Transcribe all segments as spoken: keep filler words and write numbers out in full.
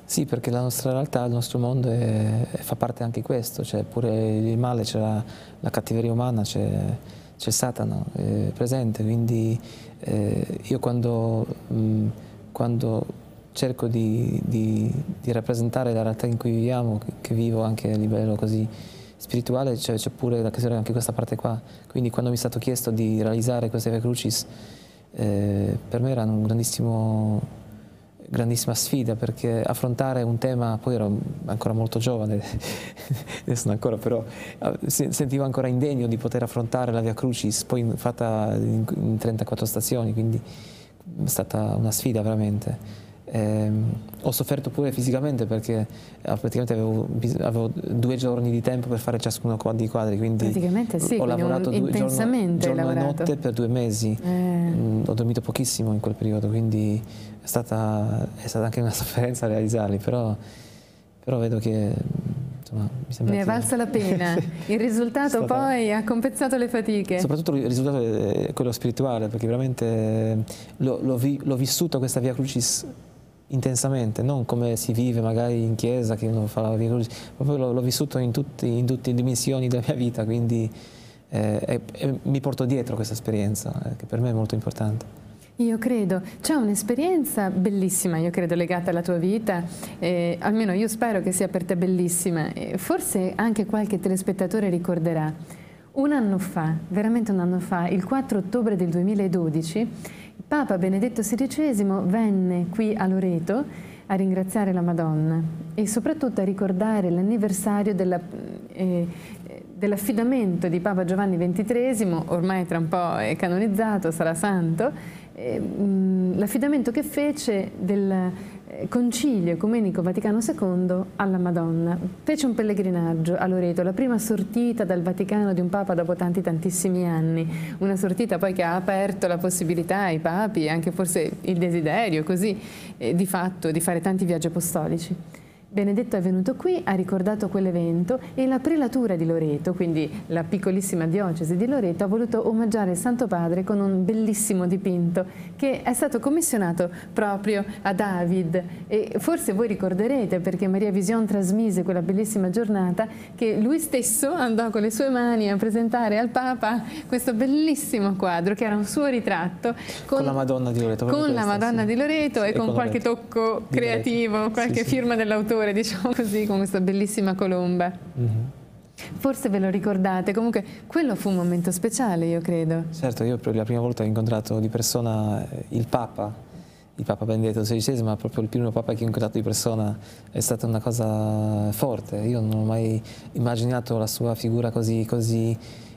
Sì, perché la nostra realtà, il nostro mondo è, fa parte anche di questo, cioè pure il male, c'è la, la cattiveria umana, c'è Satana è presente, quindi eh, io quando, mh, quando cerco di, di, di rappresentare la realtà in cui viviamo, che, che vivo anche a livello così spirituale, c'è pure anche questa parte qua, quindi quando mi è stato chiesto di realizzare queste Via Crucis, eh, per me era un grandissimo grandissima sfida, perché affrontare un tema, poi ero ancora molto giovane, adesso non ancora, però sentivo ancora indegno di poter affrontare la Via Crucis, poi fatta in trentaquattro stazioni, quindi è stata una sfida veramente. Eh, ho sofferto pure fisicamente perché praticamente avevo, avevo due giorni di tempo per fare ciascuno dei quadri, quindi praticamente sì, ho lavorato due, intensamente giorno, giorno e lavorato. notte per due mesi, eh. Ho dormito pochissimo in quel periodo, quindi è stata, è stata anche una sofferenza realizzarli, però, però vedo che insomma, mi sembra ne è che... valsa la pena. Il risultato stata... poi ha compensato le fatiche. Soprattutto il risultato è quello spirituale, perché veramente l'ho vi, vissuto questa Via Crucis intensamente, non come si vive magari in chiesa, che uno fa la Via Crucis, proprio l'ho vissuto in, tutti, in tutte le dimensioni della mia vita, quindi eh, e, e mi porto dietro questa esperienza, eh, che per me è molto importante. Io credo, c'è un'esperienza bellissima, io credo, legata alla tua vita, eh, almeno io spero che sia per te bellissima, eh, forse anche qualche telespettatore ricorderà. Un anno fa, veramente un anno fa, il quattro ottobre del duemiladodici, Papa Benedetto sedicesimo venne qui a Loreto a ringraziare la Madonna e soprattutto a ricordare l'anniversario della, eh, dell'affidamento di Papa Giovanni ventitresimo, ormai tra un po' è canonizzato, sarà santo, eh, l'affidamento che fece del Concilio Ecumenico Vaticano secondo alla Madonna. Fece un pellegrinaggio a Loreto, la prima sortita dal Vaticano di un Papa dopo tanti tantissimi anni, una sortita poi che ha aperto la possibilità ai Papi e anche forse il desiderio così eh, di fatto di fare tanti viaggi apostolici. Benedetto è venuto qui, ha ricordato quell'evento e la prelatura di Loreto, quindi la piccolissima diocesi di Loreto, ha voluto omaggiare il Santo Padre con un bellissimo dipinto che è stato commissionato proprio a David e forse voi ricorderete, perché Maria Vision trasmise quella bellissima giornata, che lui stesso andò con le sue mani a presentare al Papa questo bellissimo quadro che era un suo ritratto con, con la Madonna di Loreto, con la Madonna sì. di Loreto e, e con, con qualche tocco creativo, qualche sì, firma sì. dell'autore, diciamo così, con questa bellissima colomba. Mm-hmm. Forse ve lo ricordate, comunque quello fu un momento speciale, io credo. Certo, io per la prima volta ho incontrato di persona il Papa, il Papa Benedetto sedicesimo, ma proprio il primo Papa che ho incontrato di persona, è stata una cosa forte. Io non ho mai immaginato la sua figura così, così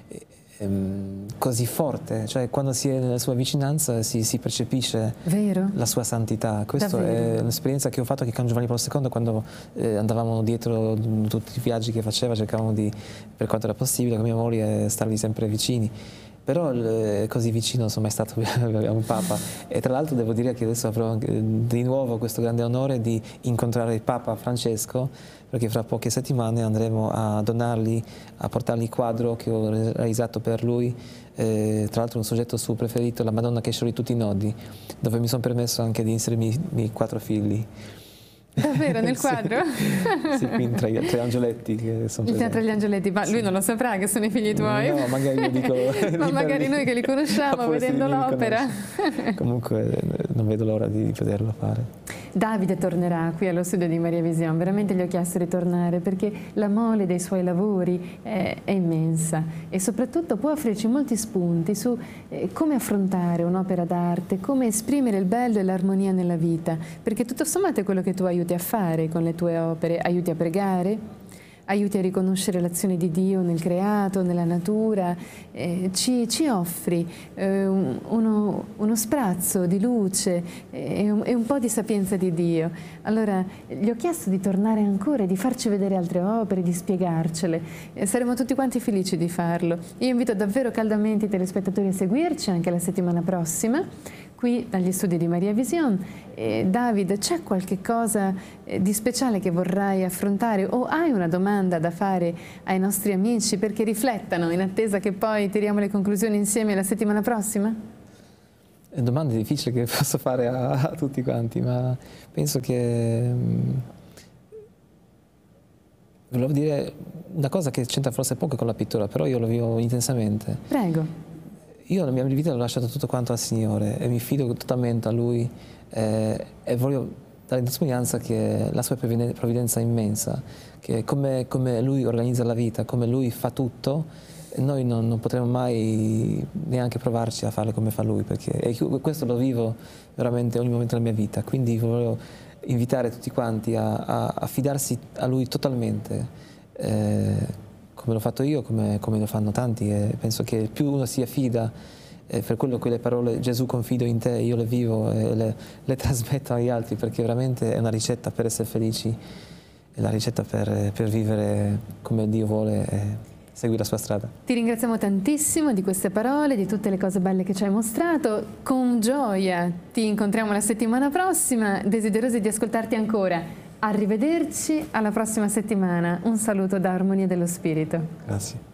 così forte, cioè quando si è nella sua vicinanza si, si percepisce Vero? la sua santità. Questa è un'esperienza che ho fatto anche con Giovanni Paolo secondo, quando eh, andavamo dietro tutti i viaggi che faceva, cercavamo di, per quanto era possibile, con mia moglie, stargli sempre vicini. Però eh, così vicino non sono mai stato a un Papa, e tra l'altro devo dire che adesso avrò di nuovo questo grande onore di incontrare il Papa Francesco, perché fra poche settimane andremo a donargli, a portargli il quadro che ho realizzato per lui, eh, tra l'altro un soggetto suo preferito, la Madonna che scioglie tutti i nodi, dove mi sono permesso anche di inserirmi i miei quattro figli. Davvero, nel quadro? Sì, sì, qui tra, tra gli angioletti che sono presenti. Tra gli angioletti, ma lui sì. non lo saprà che sono i figli tuoi? No, magari io dico... ma magari noi che li conosciamo vedendo l'opera. Comunque non vedo l'ora di poterlo fare. Davide tornerà qui allo studio di Maria Vision, veramente gli ho chiesto di tornare perché la mole dei suoi lavori è, è immensa e soprattutto può offrirci molti spunti su eh, come affrontare un'opera d'arte, come esprimere il bello e l'armonia nella vita, perché tutto sommato è quello che tu aiuti a fare con le tue opere, aiuti a pregare, aiuti a riconoscere l'azione di Dio nel creato, nella natura, eh, ci, ci offri eh, uno, uno sprazzo di luce e un, e un po' di sapienza di Dio. Allora gli ho chiesto di tornare ancora e di farci vedere altre opere, di spiegarcele. Eh, saremo tutti quanti felici di farlo. Io invito davvero caldamente i telespettatori a seguirci anche la settimana prossima, qui dagli studi di Maria Vision. Eh, David, c'è qualche cosa eh, di speciale che vorrai affrontare o hai una domanda da fare ai nostri amici perché riflettano in attesa che poi tiriamo le conclusioni insieme la settimana prossima? È una domanda difficile che posso fare a, a tutti quanti, ma penso che mh, Volevo dire una cosa che c'entra forse poco con la pittura, però io lo vivo intensamente. Prego. Io la mia vita l'ho lasciato tutto quanto al Signore e mi fido totalmente a Lui eh, e voglio dare in testimonianza che la sua provvidenza è immensa, che come, come Lui organizza la vita, come Lui fa tutto, noi non, non potremo mai neanche provarci a farle come fa Lui, perché e questo lo vivo veramente ogni momento della mia vita, quindi volevo invitare tutti quanti a, a, a fidarsi a Lui totalmente, eh, come l'ho fatto io, come, come lo fanno tanti, e penso che più uno si affida, eh, per quello che le parole Gesù confido in te, io le vivo e le, le trasmetto agli altri, perché veramente è una ricetta per essere felici, è la ricetta per, per vivere come Dio vuole e seguire la sua strada. Ti ringraziamo tantissimo di queste parole, di tutte le cose belle che ci hai mostrato. Con gioia ti incontriamo la settimana prossima, desiderosi di ascoltarti ancora. Arrivederci alla prossima settimana. Un saluto da Armonia dello Spirito. Grazie.